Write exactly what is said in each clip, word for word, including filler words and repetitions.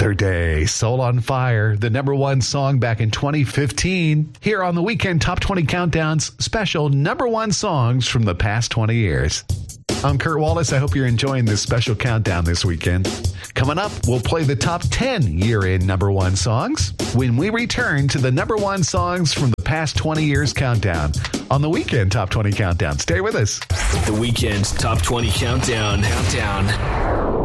Yesterday, Soul on Fire, the number one song back in twenty fifteen. Here on the Weekend Top twenty Countdown's special number one songs from the past twenty years. I'm Kurt Wallace. I hope you're enjoying this special countdown this weekend. Coming up, we'll play the top ten year-end number one songs when we return to the number one songs from the past twenty years countdown on the Weekend Top twenty Countdown. Stay with us. The Weekend Top twenty Countdown. Countdown.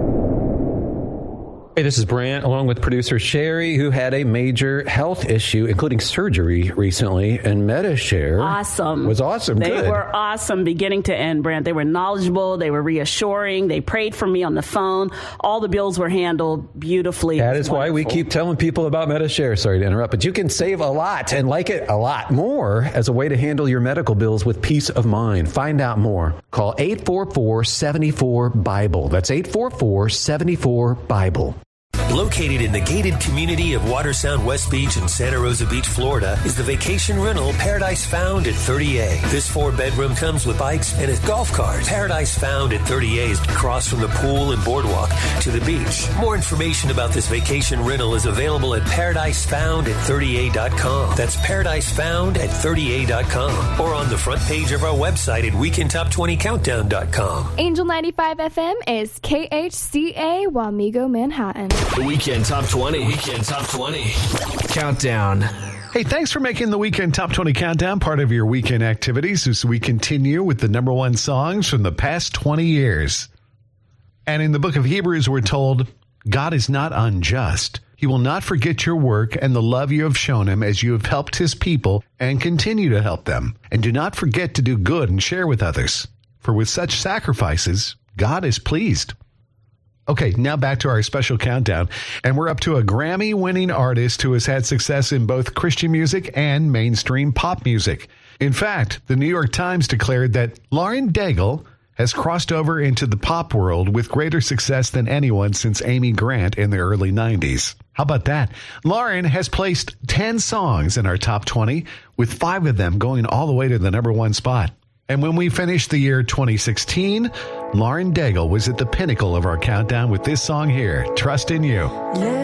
Hey, this is Brant, along with producer Sherry, who had a major health issue, including surgery recently, and Medi-Share awesome. was awesome. They Good. were awesome beginning to end, Brant. They were knowledgeable. They were reassuring. They prayed for me on the phone. All the bills were handled beautifully. That is why we keep telling people about Medi-Share. Sorry to interrupt, but you can save a lot and like it a lot more as a way to handle your medical bills with peace of mind. Find out more. Call eight four four, seven four, BIBLE. That's eight four four, seven four, BIBLE. Located in the gated community of Watersound West Beach in Santa Rosa Beach, Florida, is the vacation rental Paradise Found at thirty A. This four-bedroom comes with bikes and a golf cart. Paradise Found at thirty A is across from the pool and boardwalk to the beach. More information about this vacation rental is available at paradise found at thirty a dot com. That's paradise found at thirty a dot com. Or on the front page of our website at weekend top twenty countdown dot com. Angel ninety-five F M is K H C A Wamego, Manhattan. The Weekend Top twenty. Weekend Top twenty. Countdown. Hey, thanks for making the Weekend Top twenty Countdown part of your weekend activities as we continue with the number one songs from the past twenty years. And in the book of Hebrews, we're told, God is not unjust. He will not forget your work and the love you have shown him as you have helped his people and continue to help them. And do not forget to do good and share with others. For with such sacrifices, God is pleased. Okay, now back to our special countdown, and we're up to a Grammy-winning artist who has had success in both Christian music and mainstream pop music. In fact, the New York Times declared that Lauren Daigle has crossed over into the pop world with greater success than anyone since Amy Grant in the early nineties. How about that? Lauren has placed ten songs in our top twenty, with five of them going all the way to the number one spot. And when we finished the year twenty sixteen, Lauren Daigle was at the pinnacle of our countdown with this song here, Trust in You.